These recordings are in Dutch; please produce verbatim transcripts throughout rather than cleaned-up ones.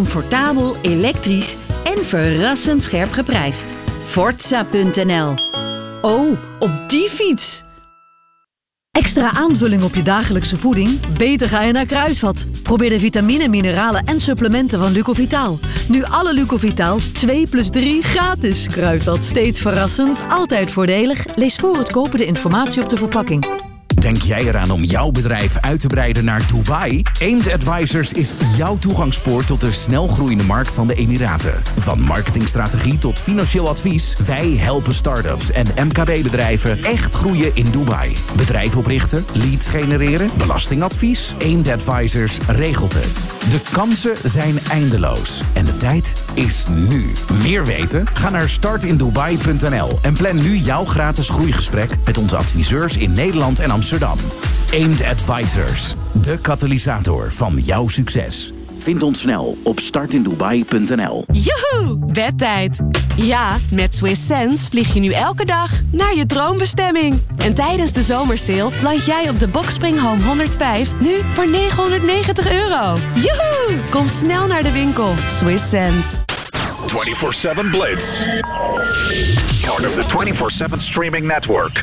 comfortabel, elektrisch en verrassend scherp geprijsd. Forza punt n l. Oh, op die fiets! Extra aanvulling op je dagelijkse voeding? Beter ga je naar Kruidvat. Probeer de vitamine, mineralen en supplementen van Lucovitaal. Nu alle Lucovitaal twee plus drie gratis. Kruidvat, steeds verrassend, altijd voordelig. Lees voor het kopen de informatie op de verpakking. Denk jij eraan om jouw bedrijf uit te breiden naar Dubai? Aimed Advisors is jouw toegangspoort tot de snelgroeiende markt van de Emiraten. Van marketingstrategie tot financieel advies, wij helpen start-ups en M K B-bedrijven echt groeien in Dubai. Bedrijf oprichten, leads genereren, belastingadvies. Aimed Advisors regelt het. De kansen zijn eindeloos en de tijd is nu. Meer weten? Ga naar start in dubai punt n l en plan nu jouw gratis groeigesprek met onze adviseurs in Nederland en Amsterdam. Aimed Advisors, de katalysator van jouw succes. Vind ons snel op start in dubai punt n l. Joehoe, bedtijd! Ja, met Swiss Sense vlieg je nu elke dag naar je droombestemming. En tijdens de zomersale land jij op de Boxspring Home honderdvijf nu voor negenhonderdnegentig euro. Joehoe! Kom snel naar de winkel. Swiss Sense. twenty-four seven Blitz. Part of the twenty-four seven streaming network.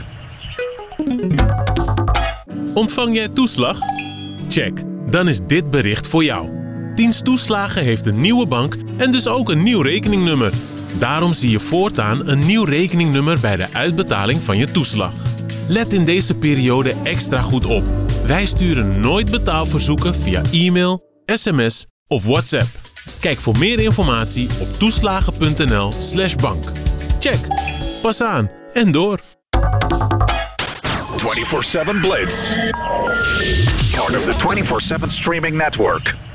Ontvang jij toeslag? Check, dan is dit bericht voor jou. Dienst Toeslagen heeft een nieuwe bank en dus ook een nieuw rekeningnummer. Daarom zie je voortaan een nieuw rekeningnummer bij de uitbetaling van je toeslag. Let in deze periode extra goed op. Wij sturen nooit betaalverzoeken via e-mail, sms of WhatsApp. Kijk voor meer informatie op toeslagen punt n l slash bank. Check, pas aan en door. twenty-four seven Blitz. Part of the twenty-four seven streaming network.